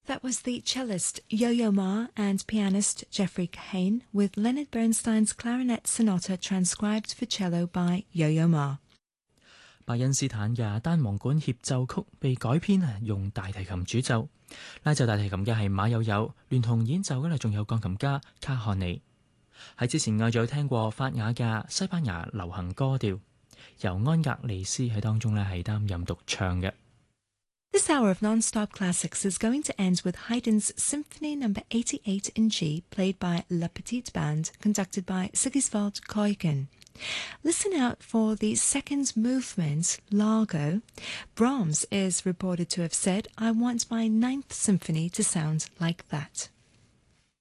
That was the cellist Yo-Yo Ma and pianist Jeffrey Kahane with Leonard Bernstein's Clarinet Sonata transcribed for cello by Yo-Yo Ma。 拜恩斯坦嘅單簧管協奏曲被改編用大提琴主奏，拉奏大提琴嘅係馬友友，聯同演奏嘅仲有鋼琴家卡漢尼。喺之前我仲有聽過法雅嘅西班牙流行歌調，由安格利斯喺當中係擔任獨唱嘅。 This hour of non-stop classics is going to end with Haydn's Symphony No. 88 in G, played by La Petite Band, conducted by Sigiswald Keuken. Listen out for the second movement, Largo. Brahms is reported to have said, "I want my 9th symphony to sound like that."